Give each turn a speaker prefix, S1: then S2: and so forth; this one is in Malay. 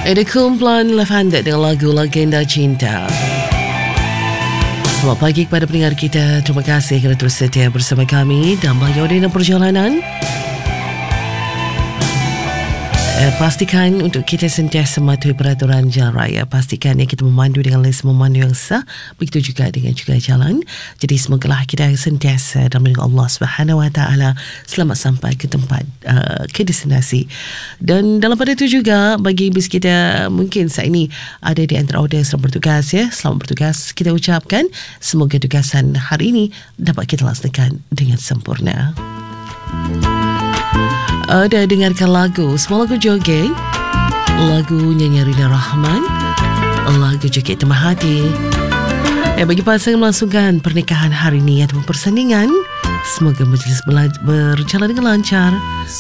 S1: Ada kumpulan Lavender dengan lagu Legenda Cinta. Selamat pagi kepada pendengar kita. Terima kasih kerana terus setia bersama kami dalam Bayodina Perjalanan. Pastikan untuk kita sentiasa mematuhi peraturan jalan raya. Pastikan kita memandu dengan lesen memandu yang sah. Begitu juga dengan juga jalan. Jadi semogalah kita sentiasa dalam lindungan Allah Subhanahu Wa Taala selamat sampai ke tempat ke destinasi. Dan dalam pada itu juga bagi bis kita mungkin saat ini ada di antara audiens yang bertugas ya. Selamat bertugas kita ucapkan. Semoga tugasan hari ini dapat kita laksanakan dengan sempurna. Ada dengarkan lagu, semua lagu joget, lagu nyanyi Rina Rahman, lagu joget Temah Hati. Bagi pasangan melangsungkan pernikahan hari ini ataupun persandingan, semoga majlis berjalan dengan lancar.